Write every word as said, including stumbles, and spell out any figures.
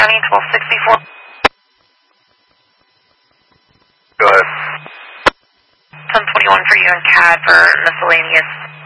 County, twelve sixty-four. Go ahead. ten twenty-one for you and C A D for miscellaneous